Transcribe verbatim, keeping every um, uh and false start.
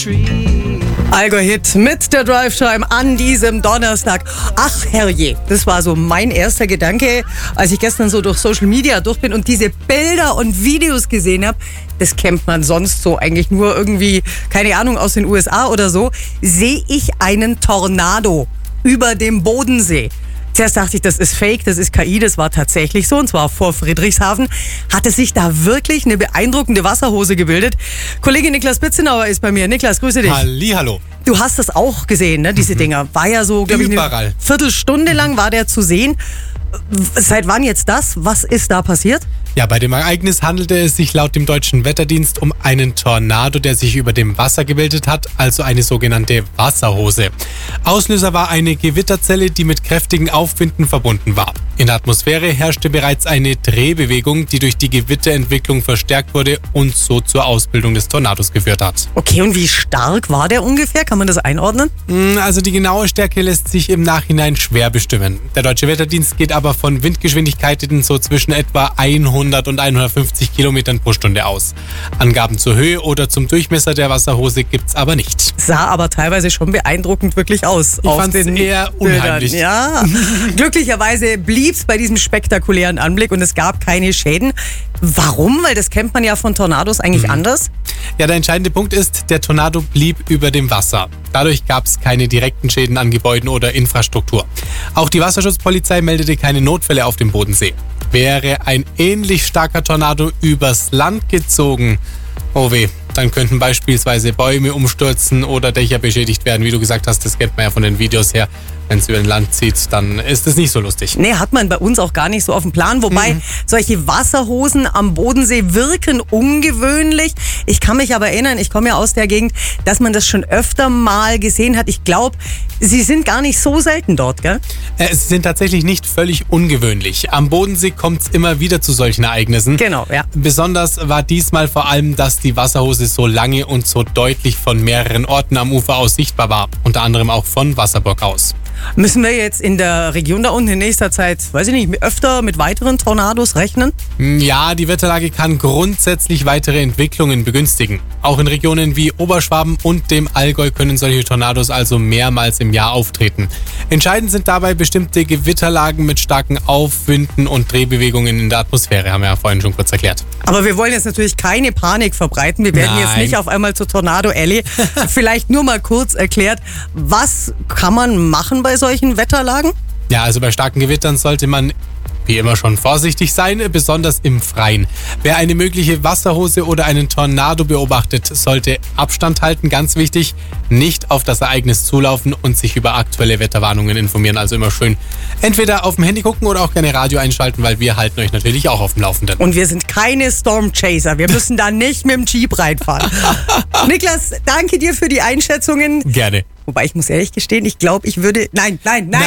Allgäu-Hit mit der Drive-Time an diesem Donnerstag. Ach herrje, das war so mein erster Gedanke, als ich gestern so durch Social Media durch bin und diese Bilder und Videos gesehen habe. Das kennt man sonst so eigentlich nur irgendwie, keine Ahnung, aus den U S A oder so. Sehe ich einen Tornado über dem Bodensee. Zuerst dachte ich, das ist Fake, das ist K I, das war tatsächlich so, und zwar vor Friedrichshafen. Hatte sich da wirklich eine beeindruckende Wasserhose gebildet. Kollege Niklas Bitzenauer ist bei mir. Niklas, grüße dich. Hallihallo. Du hast das auch gesehen, ne, diese mhm. Dinger. War ja so, glaube ich, eine Viertelstunde lang war der zu sehen. Seit wann jetzt das? Was ist da passiert? Ja, bei dem Ereignis handelte es sich laut dem Deutschen Wetterdienst um einen Tornado, der sich über dem Wasser gebildet hat, also eine sogenannte Wasserhose. Auslöser war eine Gewitterzelle, die mit kräftigen Aufwinden verbunden war. In der Atmosphäre herrschte bereits eine Drehbewegung, die durch die Gewitterentwicklung verstärkt wurde und so zur Ausbildung des Tornados geführt hat. Okay, und wie stark war der ungefähr? Kann man das einordnen? Also die genaue Stärke lässt sich im Nachhinein schwer bestimmen. Der Deutsche Wetterdienst geht aber von Windgeschwindigkeiten so zwischen etwa hundert und hundertfünfzig Kilometern pro Stunde aus. Angaben zur Höhe oder zum Durchmesser der Wasserhose gibt's aber nicht. Sah aber teilweise schon beeindruckend wirklich aus. Ich fand's eher unheimlich. Ja, glücklicherweise blieb's bei diesem spektakulären Anblick und es gab keine Schäden. Warum? Weil das kennt man ja von Tornados eigentlich mhm. anders. Ja, der entscheidende Punkt ist, der Tornado blieb über dem Wasser. Dadurch gab es keine direkten Schäden an Gebäuden oder Infrastruktur. Auch die Wasserschutzpolizei meldete keine Notfälle auf dem Bodensee. Wäre ein ähnlich starker Tornado übers Land gezogen, oh weh, dann könnten beispielsweise Bäume umstürzen oder Dächer beschädigt werden. Wie du gesagt hast, das kennt man ja von den Videos her. Wenn es über ein Land zieht, dann ist es nicht so lustig. Nee, hat man bei uns auch gar nicht so auf dem Plan. Wobei, mhm. solche Wasserhosen am Bodensee wirken ungewöhnlich. Ich kann mich aber erinnern, ich komme ja aus der Gegend, dass man das schon öfter mal gesehen hat. Ich glaube, sie sind gar nicht so selten dort, gell? Äh, sie sind tatsächlich nicht völlig ungewöhnlich. Am Bodensee kommt es immer wieder zu solchen Ereignissen. Genau, ja. Besonders war diesmal vor allem, dass die Wasserhose so lange und so deutlich von mehreren Orten am Ufer aus sichtbar war. Unter anderem auch von Wasserburg aus. Müssen wir jetzt in der Region da unten in nächster Zeit, weiß ich nicht, öfter mit weiteren Tornados rechnen? Ja, die Wetterlage kann grundsätzlich weitere Entwicklungen begünstigen. Auch in Regionen wie Oberschwaben und dem Allgäu können solche Tornados also mehrmals im Jahr auftreten. Entscheidend sind dabei bestimmte Gewitterlagen mit starken Aufwinden und Drehbewegungen in der Atmosphäre, haben wir ja vorhin schon kurz erklärt. Aber wir wollen jetzt natürlich keine Panik verbreiten. Wir werden Nein. jetzt nicht auf einmal zu Tornado Alley. Vielleicht nur mal kurz erklärt, was kann man machen bei solchen Wetterlagen? Ja, also bei starken Gewittern sollte man wie immer schon vorsichtig sein, besonders im Freien. Wer eine mögliche Wasserhose oder einen Tornado beobachtet, sollte Abstand halten, ganz wichtig, nicht auf das Ereignis zulaufen und sich über aktuelle Wetterwarnungen informieren. Also immer schön entweder auf dem Handy gucken oder auch gerne Radio einschalten, weil wir halten euch natürlich auch auf dem Laufenden. Und wir sind keine Stormchaser, wir müssen da nicht mit dem Jeep reinfahren. Niklas, danke dir für die Einschätzungen. Gerne. Wobei ich muss ehrlich gestehen, ich glaube, ich würde... Nein, nein, nein.